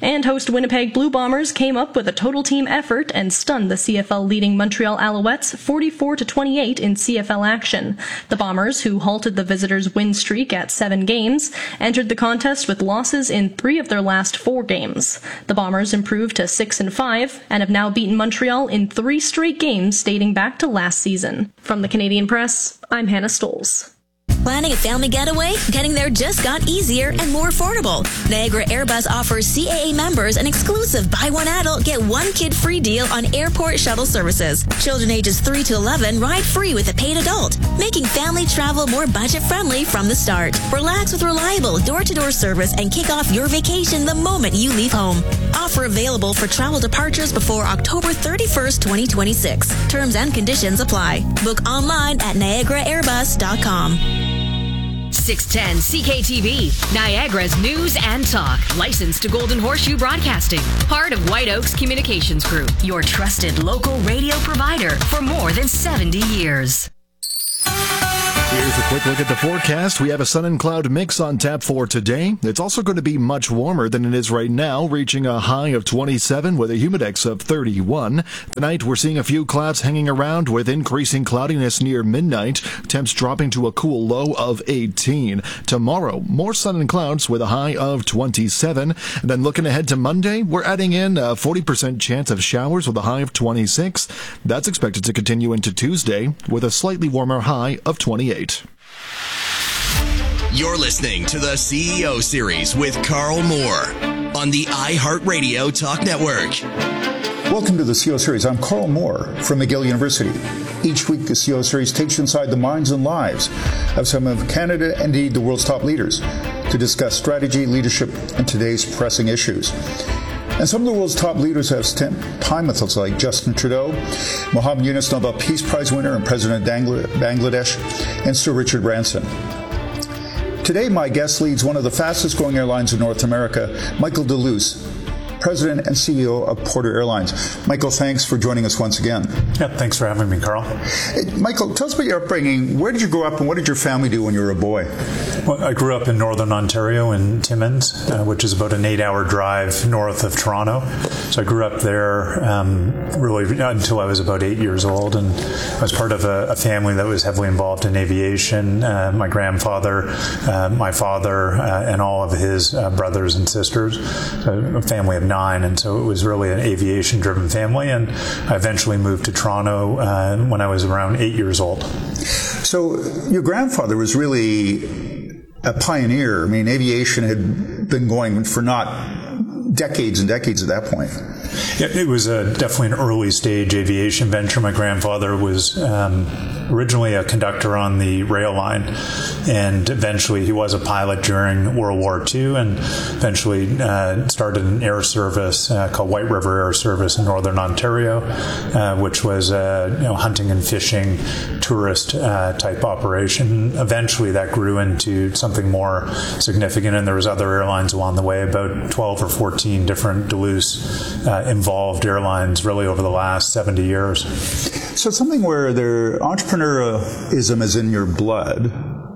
F: And host Winnipeg Blue Bombers came up with a total team effort and stunned the CFL leading Montreal Alouettes 44-28 in CFL action. The Bombers, who halted the visitors' win streak at 7 games, entered the contest with losses in 3 of their last 4 games. The Bombers improved to 6-5 and have now beaten Montreal in 3 straight games dating back to last season. From the Canadian Press, I'm Hannah Stoles.
I: Planning a family getaway? Getting there just got easier and more affordable. Niagara Airbus offers CAA members an exclusive buy one adult, get one kid free deal on airport shuttle services. Children ages 3 to 11 ride free with a paid adult, making family travel more budget-friendly from the start. Relax with reliable door-to-door service and kick off your vacation the moment you leave home. Offer available for travel departures before October 31st, 2026. Terms and conditions apply. Book online at NiagaraAirbus.com.
J: 610 CKTV, Niagara's news and talk. Licensed to Golden Horseshoe Broadcasting. Part of White Oaks Communications Group. Your trusted local radio provider for more than 70 years.
L: Here's a quick look at the forecast. We have a sun and cloud mix on tap for today. It's also going to be much warmer than it is right now, reaching a high of 27 with a humidex of 31. Tonight, we're seeing a few clouds hanging around with increasing cloudiness near midnight. Temps dropping to a cool low of 18. Tomorrow, more sun and clouds with a high of 27. And then looking ahead to Monday, we're adding in a 40% chance of showers with a high of 26. That's expected to continue into Tuesday with a slightly warmer high of 28.
O: You're listening to the CEO Series with Carl Moore on the iHeartRadio Talk Network.
Q: Welcome to the CEO Series. I'm Carl Moore from McGill University. Each week, the CEO Series takes you inside the minds and lives of some of Canada and indeed the world's top leaders to discuss strategy, leadership, and today's pressing issues. And some of the world's top leaders have spent time with us, like Justin Trudeau, Mohammed Yunus, Nobel Peace Prize winner and President of Bangladesh, and Sir Richard Branson. Today, my guest leads one of the fastest growing airlines in North America, Michael Deleuze, President and CEO of Porter Airlines. Michael, thanks for joining us once again.
R: Yeah, thanks for having me, Carl.
Q: Michael, tell us about your upbringing. Where did you grow up and what did your family do when you were a boy?
R: Well, I grew up in Northern Ontario in Timmins, which is about an 8-hour drive north of Toronto. So I grew up there really until I was about 8 years old, and I was part of a family that was heavily involved in aviation. My grandfather, my father, and all of his brothers and sisters, a family of 9, and so it was really an aviation-driven family, and I eventually moved to Toronto when I was around 8 years old.
Q: So your grandfather was really a pioneer. I mean, aviation had been going for not decades and decades at that point.
R: Yeah, it was definitely an early stage aviation venture. My grandfather was originally a conductor on the rail line, and eventually he was a pilot during World War II, and eventually started an air service called White River Air Service in Northern Ontario, which was hunting and fishing tourist type operation. Eventually that grew into something more significant, and there was other airlines along the way, about 12 or 14 different Duluth involved airlines really over the last 70 years.
Q: So it's something where their entrepreneurialism is in your blood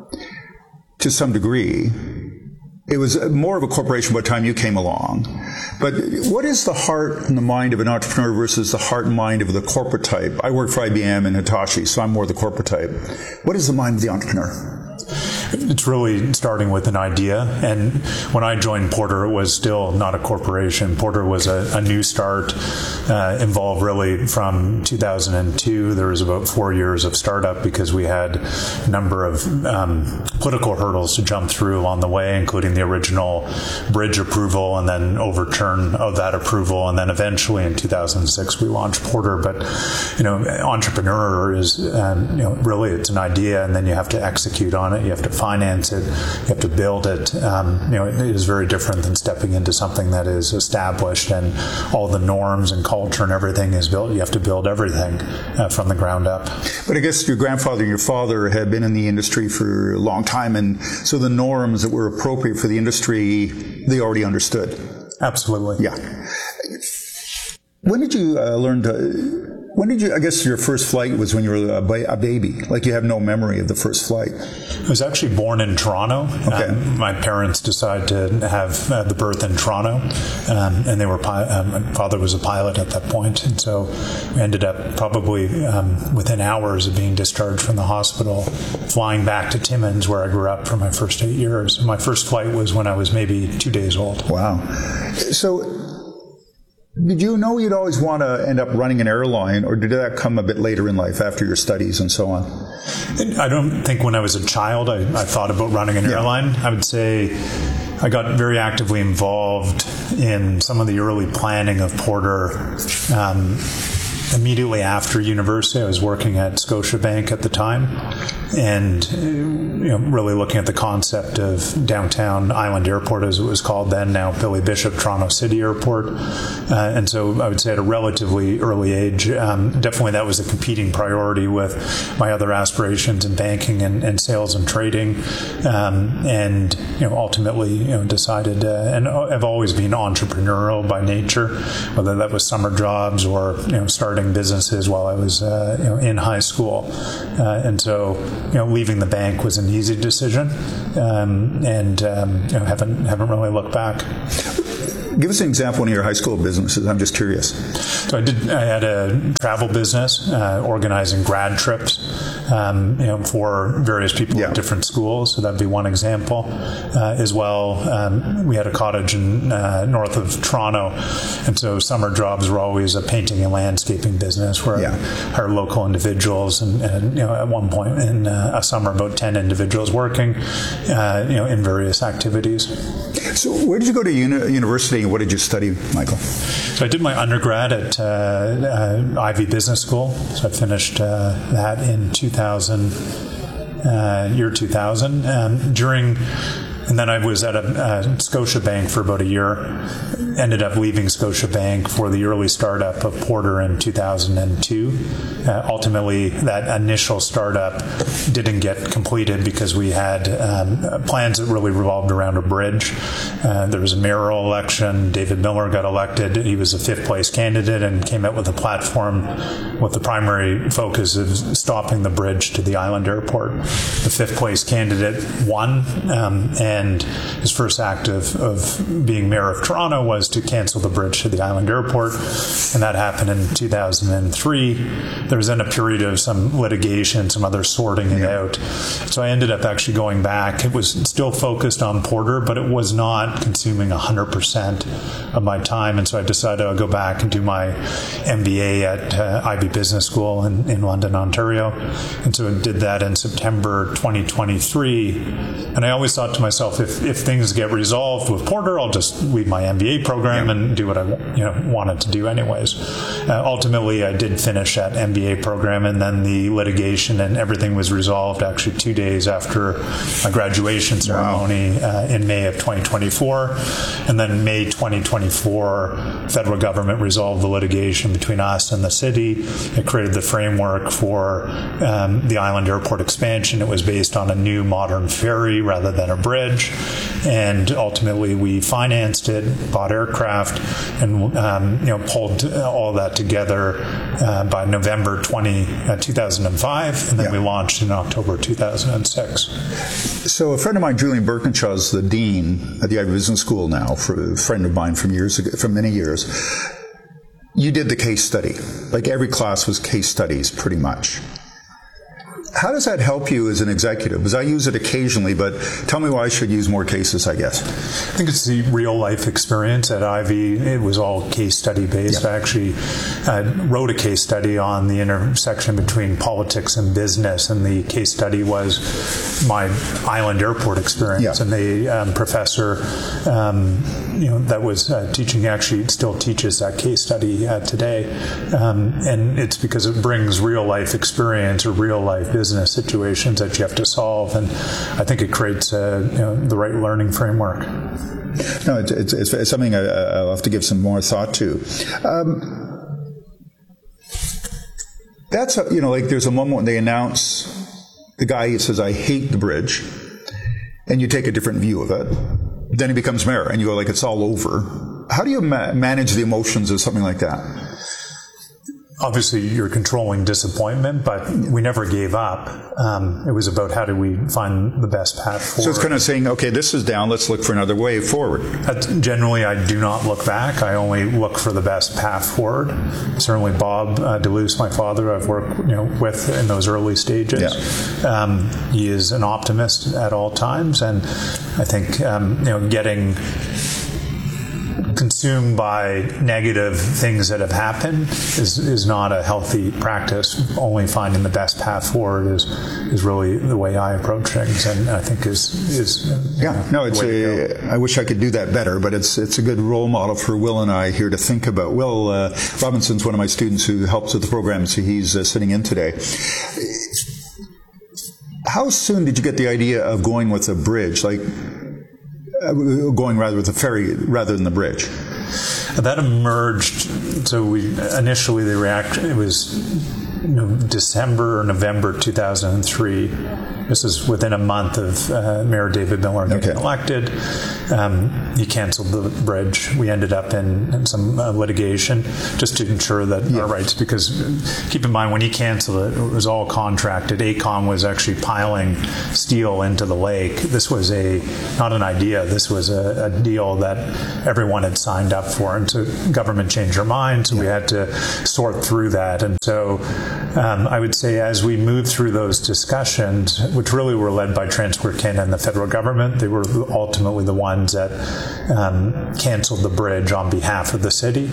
Q: to some degree. It was more of a corporation by the time you came along. But what is the heart and the mind of an entrepreneur versus the heart and mind of the corporate type? I work for IBM and Hitachi, so I'm more the corporate type. What is the mind of the entrepreneur?
R: It's really starting with an idea. And when I joined Porter, it was still not a corporation. Porter was a new start, involved really from 2002. There was about 4 years of startup because we had a number of political hurdles to jump through along the way, including the original bridge approval and then overturn of that approval. And then eventually in 2006, we launched Porter. But, entrepreneur is, really it's an idea, and then you have to execute on it. You have to finance it. You have to build it. It is very different than stepping into something that is established and all the norms and culture and everything is built. You have to build everything from the ground up.
Q: But I guess your grandfather and your father had been in the industry for a long time, and so the norms that were appropriate for the industry, they already understood.
R: Absolutely.
Q: Yeah. When did you learn to When did you, I guess your first flight was when you were a baby, like you have no memory of the first flight?
R: I was actually born in Toronto.
Q: Okay.
R: My parents decided to have the birth in Toronto, and they were my father was a pilot at that point, and so we ended up probably within hours of being discharged from the hospital, flying back to Timmins, where I grew up for my first 8 years. My first flight was when I was maybe 2 days old.
Q: Wow. So did you know you'd always want to end up running an airline, or did that come a bit later in life after your studies and so on?
R: I don't think when I was a child I thought about running an airline. I would say I got very actively involved in some of the early planning of Porter. Immediately after university, I was working at Scotiabank at the time, and really looking at the concept of downtown Island Airport, as it was called then, now Billy Bishop Toronto City Airport. And so I would say at a relatively early age, definitely that was a competing priority with my other aspirations in banking and sales and trading. And ultimately decided, and I've always been entrepreneurial by nature, whether that was summer jobs or starting businesses while I was in high school, and so leaving the bank was an easy decision, and haven't really looked back.
Q: Give us an example of one of your high school businesses. I'm just curious.
R: So I had a travel business, organizing grad trips, for various people at different schools. So that'd be one example. As well, we had a cottage in north of Toronto, and so summer jobs were always a painting and landscaping business where I hired local individuals, and at one point in a summer, about 10 individuals working, in various activities.
Q: So where did you go to university? What did you study, Michael?
R: So I did my undergrad at Ivey Business School. So I finished that in 2000. And then I was at a Scotiabank for about a year. Ended up leaving Scotiabank for the early startup of Porter in 2002. Ultimately, that initial startup didn't get completed because we had plans that really revolved around a bridge. There was a mayoral election. David Miller got elected. He was a fifth-place candidate and came out with a platform with the primary focus of stopping the bridge to the Island Airport. The fifth-place candidate won, and his first act of being mayor of Toronto was to cancel the bridge to the Island Airport, and that happened in 2003. There was then a period of some litigation, some other sorting it out. So I ended up actually going back. It was still focused on Porter, but it was not consuming 100% of my time, and so I decided I'll go back and do my MBA at Ivey Business School in London, Ontario. And so I did that in September 2023, and I always thought to myself, if things get resolved with Porter, I'll just leave my MBA program and do what I wanted to do anyways. Ultimately, I did finish that MBA program, and then the litigation and everything was resolved actually 2 days after my graduation ceremony in May of 2024. And then May 2024, federal government resolved the litigation between us and the city. It created the framework for the Island Airport expansion. It was based on a new modern ferry rather than a bridge. And ultimately, we financed it, bought aircraft, and pulled all that together by November 2005, and then we launched in October 2006.
Q: So a friend of mine, Julian Birkinshaw, is the dean at the Ivey Business School now, for a friend of mine from many years. You did the case study. Like every class was case studies, pretty much. How does that help you as an executive? Because I use it occasionally, but tell me why I should use more cases, I guess.
R: I think it's the real life experience at Ivey. It was all case study based. I actually wrote a case study on the intersection between politics and business, and the case study was my Island Airport experience. And the professor that was teaching actually still teaches that case study today. And it's because it brings real life experience or real life business situations that you have to solve, and I think it creates the right learning framework.
Q: No, it's something I'll have to give some more thought to. That's like there's a moment when they announce the guy says, "I hate the bridge," and you take a different view of it. Then he becomes mayor, and you go like, "It's all over." How do you manage the emotions of something like that?
R: obviously you're controlling disappointment, but we never gave up. It was about how do we find the best path forward.
Q: So it's kind of saying, okay, this is down, let's look for another way forward.
R: Generally, I do not look back. I only look for the best path forward. Certainly Bob DeLuce, my father, I've worked with in those early stages. Yeah. He is an optimist at all times, and I think getting consumed by negative things that have happened is not a healthy practice. Only finding the best path forward is really the way I approach things, and I think is
Q: I wish I could do that better, but it's a good role model for Will and I here to think about. Will Robinson's one of my students who helps with the program, so he's sitting in today. How soon did you get the idea of going with a bridge, going rather with a ferry rather than the bridge?
R: That emerged. So it was December or November 2003. This is within a month of Mayor David Miller getting elected. He canceled the bridge. We ended up in some litigation just to ensure that our rights, because keep in mind when he canceled it, it was all contracted. AECOM was actually piling steel into the lake. This was not an idea. This was a deal that everyone had signed up for. And so government changed their mind, so we had to sort through that. And so I would say as we moved through those discussions, which really were led by Transport Canada and the federal government, they were ultimately the ones that canceled the bridge on behalf of the city.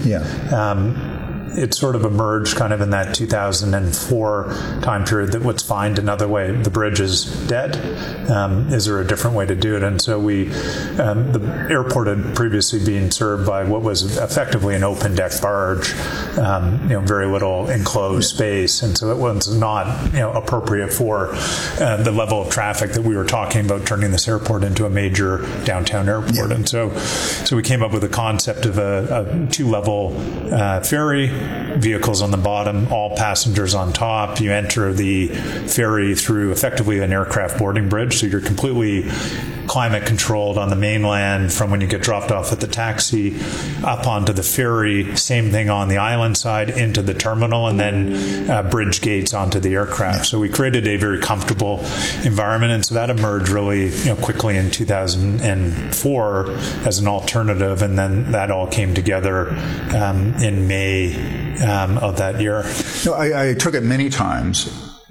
R: It sort of emerged kind of in that 2004 time period that let's find another way. The bridge is dead. Is there a different way to do it? And so the airport had previously been served by what was effectively an open deck barge, very little enclosed space. And so it was not, appropriate for the level of traffic that we were talking about, turning this airport into a major downtown airport. And so we came up with a concept of a two-level ferry, vehicles on the bottom, all passengers on top. You enter the ferry through effectively an aircraft boarding bridge, so you're completely climate controlled on the mainland from when you get dropped off at the taxi up onto the ferry. Same thing on the island side into the terminal, and then bridge gates onto the aircraft. So we created a very comfortable environment, and so that emerged really quickly in 2004 as an alternative, and then that all came together in May of that year.
Q: I took it many times,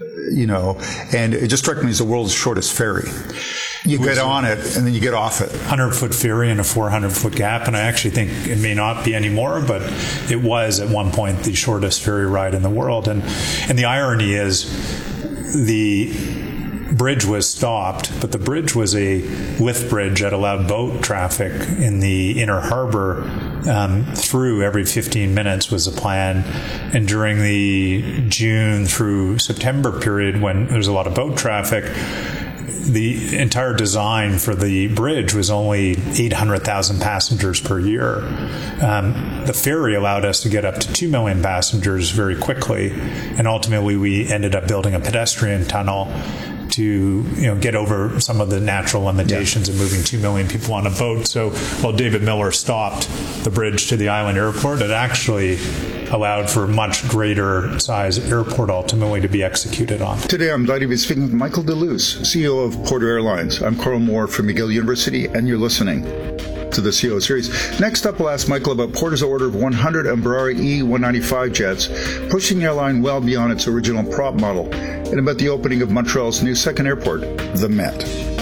Q: and it just struck me as the world's shortest ferry. You get on it, and then you get off it.
R: 100-foot ferry in a 400-foot gap, and I actually think it may not be anymore, but it was at one point the shortest ferry ride in the world. And the irony is the bridge was stopped, but the bridge was a lift bridge that allowed boat traffic in the inner harbor through every 15 minutes was the plan. And during the June through September period, when there's a lot of boat traffic, the entire design for the bridge was only 800,000 passengers per year. The ferry allowed us to get up to 2 million passengers very quickly, and ultimately we ended up building a pedestrian tunnel to get over some of the natural limitations of moving 2 million people on a boat. So while David Miller stopped the bridge to the island airport, it actually allowed for a much greater size airport ultimately to be executed on.
Q: Today I'm delighted to be speaking with Michael DeLuce, CEO of Porter Airlines. I'm Carl Moore from McGill University, and you're listening to the CO series. Next up, we'll ask Michael about Porter's order of 100 Embraer E195 jets, pushing the airline well beyond its original prop model, and about the opening of Montreal's new second airport, the Met.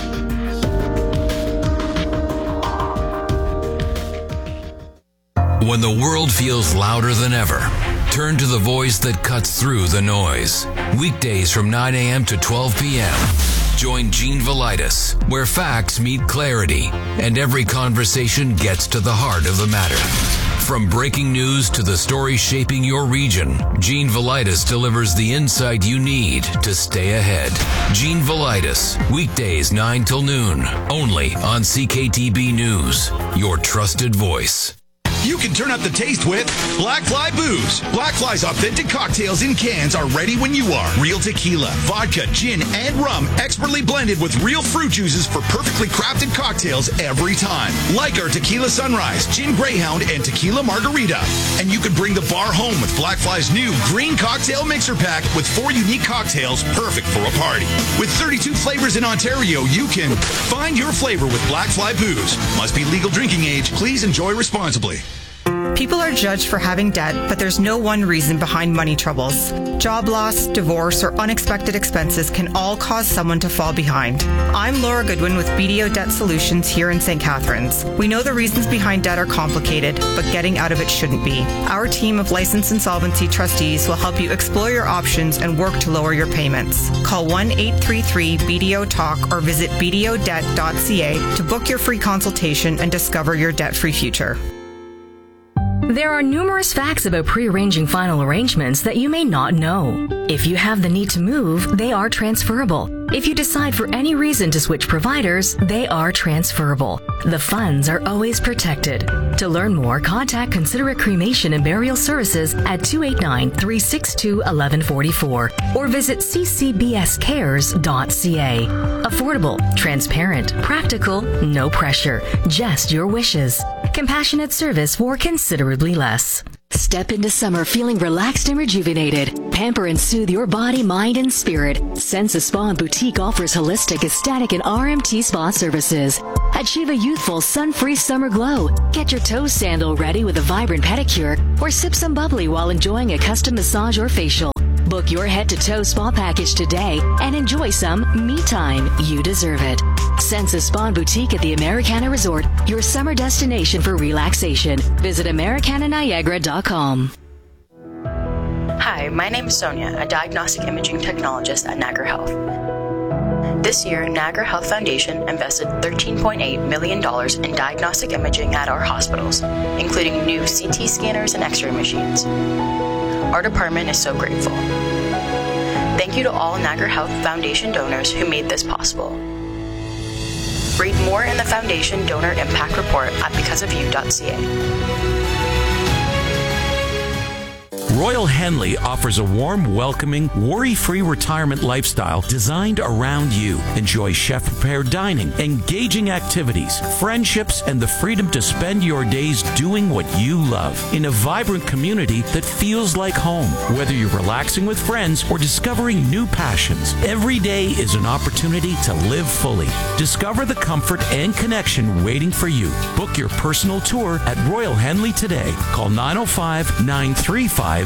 M: When the world feels louder than ever, turn to the voice that cuts through the noise. Weekdays from 9 a.m. to 12 p.m. Join Gene Velitis, where facts meet clarity and every conversation gets to the heart of the matter. From breaking news to the story shaping your region, Gene Velitis delivers the insight you need to stay ahead. Gene Velitis, weekdays 9 till noon, only on CKTB News, your trusted voice.
K: You can turn up the taste with Black Fly Booze. Black Fly's authentic cocktails in cans are ready when you are. Real tequila, vodka, gin, and rum, expertly blended with real fruit juices for perfectly crafted cocktails every time. Like our Tequila Sunrise, Gin Greyhound, and Tequila Margarita. And you can bring the bar home with Black Fly's new green cocktail mixer pack with 4 unique cocktails perfect for a party. With 32 flavors in Ontario, you can find your flavor with Black Fly Booze. Must be legal drinking age. Please enjoy responsibly.
G: People are judged for having debt, but there's no one reason behind money troubles. Job loss, divorce, or unexpected expenses can all cause someone to fall behind. I'm Laura Goodwin with BDO Debt Solutions here in St. Catharines. We know the reasons behind debt are complicated, but getting out of it shouldn't be. Our team of licensed insolvency trustees will help you explore your options and work to lower your payments. Call 1-833-BDO-TALK or visit bdodebt.ca to book your free consultation and discover your debt-free future.
J: There are numerous facts about pre-arranging final arrangements that you may not know. If you have the need to move, they are transferable. If you decide for any reason to switch providers, they are transferable. The funds are always protected. To learn more, contact Considerate Cremation and Burial Services at 289-362-1144 or visit ccbscares.ca. Affordable, transparent, practical, no pressure, just your wishes. Compassionate service for considerably less. Step into summer feeling relaxed and rejuvenated. Pamper and soothe your body, mind, and spirit. Sensa Spa and Boutique offers holistic, aesthetic, and RMT spa services. Achieve a youthful, sun-free summer glow. Get your toes sandal ready with a vibrant pedicure or sip some bubbly while enjoying a custom massage or facial. Book your head-to-toe spa package today and enjoy some me time. You deserve it. Sensa Spa and Boutique at the Americana Resort, your summer destination for relaxation. Visit AmericanaNiagara.com.
S: Hi, my name is Sonia, a diagnostic imaging technologist at Niagara Health. This year, Niagara Health Foundation invested $13.8 million in diagnostic imaging at our hospitals, including new CT scanners and X-ray machines. Our department is so grateful. Thank you to all Niagara Health Foundation donors who made this possible. Read more in the Foundation Donor Impact Report at becauseofyou.ca.
T: Royal Henley offers a warm, welcoming, worry-free retirement lifestyle designed around you. Enjoy chef-prepared dining, engaging activities, friendships, and the freedom to spend your days doing what you love in a vibrant community that feels like home. Whether you're relaxing with friends or discovering new passions, every day is an opportunity to live fully. Discover the comfort and connection waiting for you. Book your personal tour at Royal Henley today. Call 905-935-1800.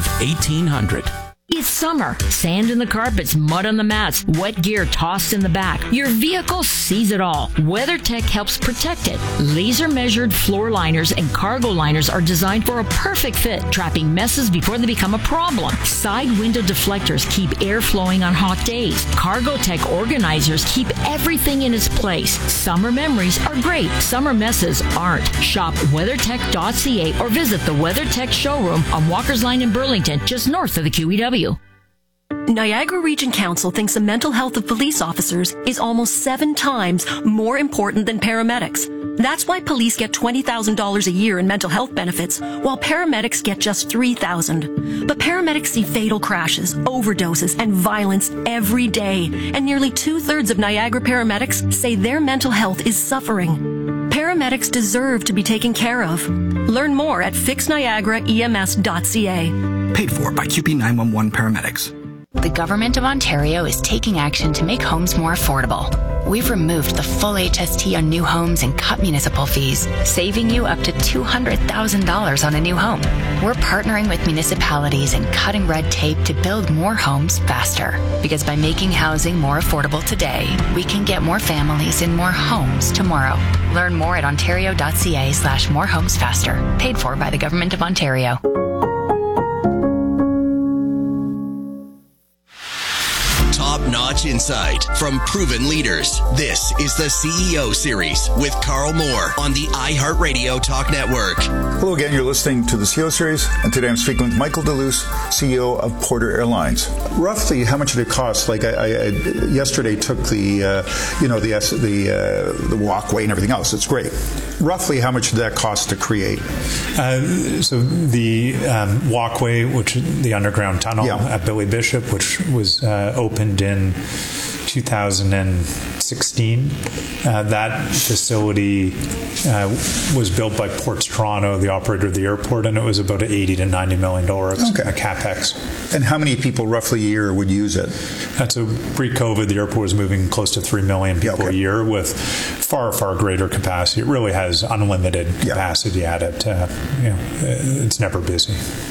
V: It's summer. Sand in the carpets, mud on the mats, wet gear tossed in the back. Your vehicle sees it all. WeatherTech helps protect it. Laser-measured floor liners and cargo liners are designed for a perfect fit, trapping messes before they become a problem. Side window deflectors keep air flowing on hot days. CargoTech organizers keep everything in its place. Summer memories are great. Summer messes aren't. Shop WeatherTech.ca or visit the WeatherTech showroom on Walker's Line in Burlington, just north of the QEW.
U: Niagara Region Council thinks the mental health of police officers is almost 7 times more important than paramedics. That's why police get $20,000 a year in mental health benefits, while paramedics get just $3,000. But paramedics see fatal crashes, overdoses, and violence every day, and nearly 2/3 of Niagara paramedics say their mental health is suffering. Paramedics deserve to be taken care of. Learn more at fixniagaraems.ca.
W: Paid for by QP 911 paramedics.
Z: The Government of Ontario is taking action to make homes more affordable. We've removed the full HST on new homes and cut municipal fees, saving you up to $200,000 on a new home. We're partnering with municipalities and cutting red tape to build more homes faster. Because by making housing more affordable today, we can get more families in more homes tomorrow. Learn more at ontario.ca/morehomesfaster. Paid for by the Government of Ontario.
O: Top top-notch insight from proven leaders. This is the CEO Series with Carl Moore on the iHeartRadio Talk Network.
Q: Hello again, you're listening to the CEO Series, and today I'm speaking with Michael DeLuce, CEO of Porter Airlines. Roughly, how much did it cost? Like I yesterday took the walkway and everything else. It's great. Roughly, how much did that cost to create?
R: So the walkway, which the underground tunnel at Billy Bishop, which was opened in 2016. That facility was built by Ports Toronto, the operator of the airport, and it was about $80 to $90 million capex.
Q: And how many people roughly a year would use it?
R: So pre-COVID, the airport was moving close to 3 million people a year with far, far greater capacity. It really has unlimited capacity at it. It's never busy.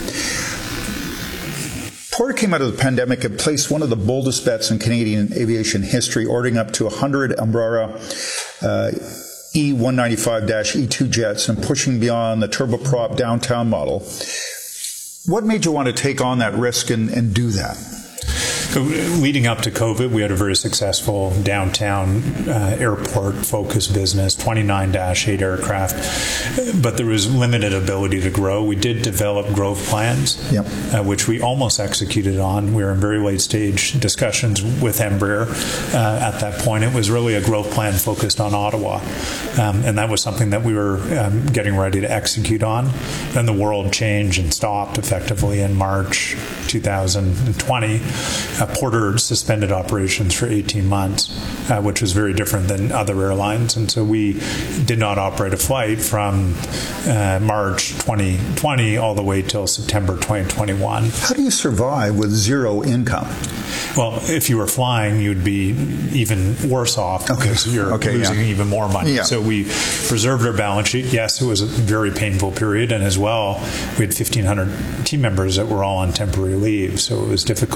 Q: Porter came out of the pandemic and placed one of the boldest bets in Canadian aviation history, ordering up to 100 Embraer E195-E2 jets and pushing beyond the turboprop downtown model. What made you want to take on that risk and do that?
R: So leading up to COVID, we had a very successful downtown airport-focused business, 29 Dash 8 aircraft, but there was limited ability to grow. We did develop growth plans, which we almost executed on. We were in very late-stage discussions with Embraer at that point. It was really a growth plan focused on Ottawa, and that was something that we were getting ready to execute on. Then the world changed and stopped effectively in March 2020. Porter suspended operations for 18 months, which was very different than other airlines. And so we did not operate a flight from March 2020 all the way till September 2021.
Q: How do you survive with zero income?
R: Well, if you were flying, you'd be even worse off because you're losing even more money. So we preserved our balance sheet. Yes, it was a very painful period. And as well, we had 1,500 team members that were all on temporary leave. So it was difficult